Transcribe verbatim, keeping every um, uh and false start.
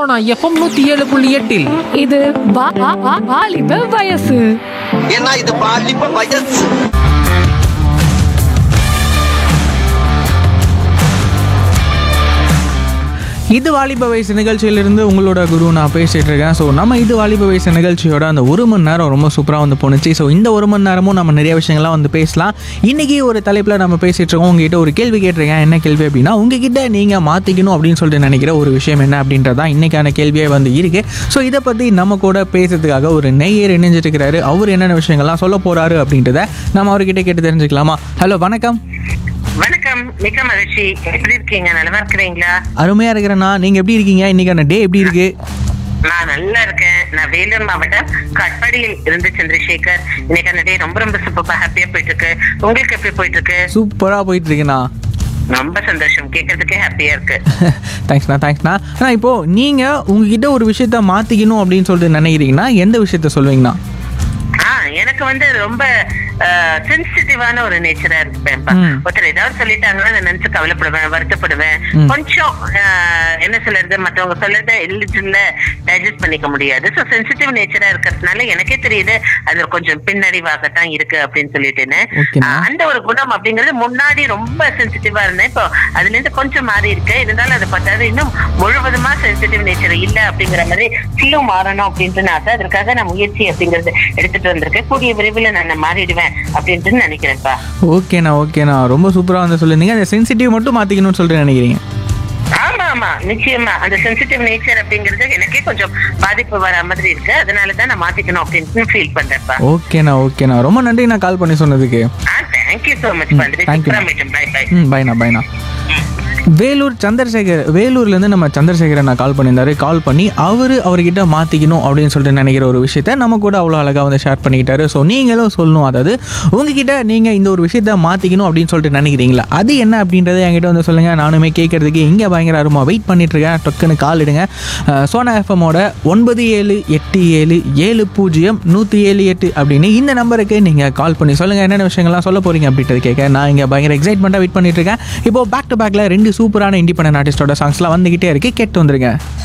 Sona FM நூத்தி ஏழு புள்ளி எட்டில் இது வா- வா- வா- வாலிப வயசு. ஏன்னா இது பாலிப்ப வயசு. இது வாலிப வயசு நிகழ்ச்சியிலிருந்து உங்களோட குரு நான் பேசிகிட்டு இருக்கேன். ஸோ நம்ம இது வாலிப வயசு நிகழ்ச்சியோட அந்த ஒரு மணி நேரம் ரொம்ப சூப்பராக வந்து போணுச்சு. ஸோ இந்த ஒரு மணி நேரமும் நம்ம நிறைய விஷயங்கள்லாம் வந்து பேசலாம். இன்றைக்கி ஒரு தலைப்பில் நம்ம பேசிகிட்டு இருக்கோம். உங்ககிட்ட ஒரு கேள்வி கேட்டிருக்கேன். என்ன கேள்வி அப்படின்னா, உங்ககிட்ட நீங்கள் மாற்றிக்கணும் அப்படின்னு சொல்லிட்டு நினைக்கிற ஒரு விஷயம் என்ன அப்படின்றது தான் இன்றைக்கான கேள்வியே வந்து இருக்குது. ஸோ இதை பற்றி நம்ம கூட பேசுறதுக்காக ஒரு நெய்யர் இணைஞ்சிட்டு இருக்கிறாரு. அவர் என்னென்ன விஷயங்கள்லாம் சொல்ல போகிறாரு அப்படின்றத நம்ம அவர்கிட்ட கேட்டு தெரிஞ்சுக்கலாமா? ஹலோ, வணக்கம். வணக்கம், மிக்க மகிழ்ச்சி. எப்படி இருக்கீங்க? நல்லா இருக்கிறீங்களா? அருமையாக இருக்கிறேண்ணா. நீங்கள் எப்படி இருக்கீங்க? இன்றைக்கான டே எப்படி இருக்குது? நான் நல்லா இருக்கேன். நான் வேலூர் மாவட்டம் கட்பாடியில் இருந்து சந்திரசேகர். இன்னைக்கு டே ரொம்ப ரொம்ப சூப்பரா ஹாப்பியா போயிட்டு இருக்கு. உங்களுக்கு எப்படி போயிட்டு இருக்கு? சூப்பராக போயிட்டு இருக்குண்ணா. ரொம்ப சந்தோஷம், கேட்கறதுக்கே ஹாப்பியா இருக்கு. தேங்க்ஸ்ண்ணா தேங்க்ஸ்ண்ணா ஆனால் இப்போது நீங்கள் உங்ககிட்ட ஒரு விஷயத்த மாற்றிக்கணும் அப்படின்னு சொல்லிட்டு நினைக்கிறீங்கன்னா எந்த விஷயத்த சொல்லுவீங்கண்ணா? ஆ எனக்கு வந்து ரொம்ப சென்சிட்டிவான ஒரு நேச்சரா இருப்பேன்ப்பா. ஒருத்தர் ஏதாவது சொல்லிட்டாங்கன்னா அதை நினைச்சு கவலைப்படுவேன், வருத்தப்படுவேன். கொஞ்சம் என்ன சொல்றது, மற்றவங்க சொல்றத எளிதில் டைஜஸ்ட் பண்ணிக்க முடியாது. ஸோ சென்சிட்டிவ் நேச்சரா இருக்கிறதுனால எனக்கே தெரியுது அது கொஞ்சம் பின்னடைவாகத்தான் இருக்கு அப்படின்னு சொல்லிட்டுன்னு. அந்த ஒரு குணம் அப்படிங்கிறது முன்னாடி ரொம்ப சென்சிட்டிவா இருந்தேன். இப்போ அதுல இருந்து கொஞ்சம் மாறி இருக்கு. இருந்தாலும் அதை பார்த்தாது இன்னும் முழுவதுமா சென்சிட்டிவ் நேச்சர் இல்ல அப்படிங்கிற மாதிரி சிலும் மாறணும் அப்படின்ட்டு ஆசை. அதற்காக நான் முயற்சி அப்படிங்கறது எடுத்துட்டு வந்திருக்கேன். கூடிய விரைவில் நான் மாறிடுவேன் அப்படின்ட்டு நினைக்கிறேன்ப்பா. ஓகேண்ணா ஓகேண்ணா ரொம்ப சூப்பராக வந்து சொல்லியிருந்தீங்க. அந்த சென்சிட்டிவ் மட்டும் மாற்றிக்கணும்னு சொல்லிட்டு நினைக்கிறீங்க? ஆமா ஆமா, நிச்சயமா. அந்த சென்சிட்டிவ் நேச்சர் அப்படிங்கிறது எனக்கே கொஞ்சம் பாதிப்பு வர மாதிரி இருக்கு. அதனாலதான் நான் மாத்திக்கணும் அப்படின்னு ஃபீல் பண்றேன்ப்பா. ஓகேண்ணா ஓகேண்ணா ரொம்ப நன்றி நான் கால் பண்ணி சொன்னதுக்கு. Thank you so much. By by. ம் பைண்ணா பைண்ணா. வேலூர் சந்திரசேகர், வேலூர்லேருந்து நம்ம சந்திரசேகரன் நான் கால் பண்ணியிருந்தாரு. கால் பண்ணி அவர் அவர்கிட்ட மாற்றிக்கணும் அப்படின்னு சொல்லிட்டு நினைக்கிற ஒரு விஷயத்த நம்ம கூட அவ்வளோ அழகாக வந்து ஷேர் பண்ணிக்கிட்டாரு. ஸோ நீங்களும் சொல்லணும், அதாவது உங்ககிட்ட நீங்கள் இந்த ஒரு விஷயத்த மாற்றிக்கணும் அப்படின்னு சொல்லிட்டு நினைக்கிறீங்களா, அது என்ன அப்படின்றத என்கிட்ட வந்து சொல்லுங்கள். நானுமே கேட்குறதுக்கு இங்கே பயங்கர அருமா வெயிட் பண்ணிட்டுருக்கேன். டக்குன்னு கால் இடுங்க. சோனா எஃப்எம்மோட ஒன்பது ஏழு எட்டு ஏழு ஏழு பூஜ்ஜியம் நூற்றி ஏழு எட்டு அப்படின்னு இந்த நம்பருக்கு நீங்கள் கால் பண்ணி சொல்லுங்கள் என்னென்ன விஷயங்கள்லாம் சொல்ல போகிறீங்க அப்படின்றது கேட்க நான் இங்கே பயங்கர எக்ஸைட்மெண்ட்டாக வெயிட் பண்ணிட்டுருக்கேன். இப்போது பேக் டு பேக்கில் ரெண்டு சூப்பரான இண்டிபெண்டன்ட் ஆர்டிஸ்டோட சாங்ஸ்லாம் வந்துகிட்டே இருக்கு. கேட்டு வந்துருங்க.